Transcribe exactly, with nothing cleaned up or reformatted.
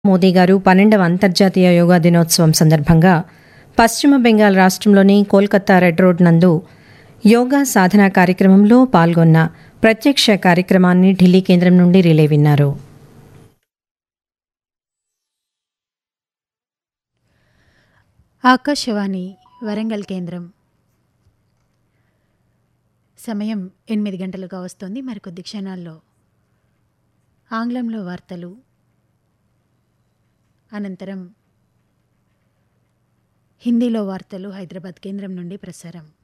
మోదీ గారు పన్నెండవ అంతర్జాతీయ యోగా దినోత్సవం సందర్భంగా పశ్చిమ బెంగాల్ రాష్ట్రంలోని కోల్కతా రెడ్ రోడ్ నందు యోగా సాధన కార్యక్రమంలో పాల్గొన్న ప్రత్యక్ష కార్యక్రమాన్ని ఢిల్లీ కేంద్రం నుండి రిలే విన్నారు. ఆకాశవాణి వరంగల్ కేంద్రం. సమయం ఎనిమిది గంటలుగా వస్తోంది. మరికొద్ది క్షణాల్లో ఆంగ్లంలో వార్తలు, అనంతరం హిందీలో వార్తలు హైదరాబాద్ కేంద్రం నుండి ప్రసారం.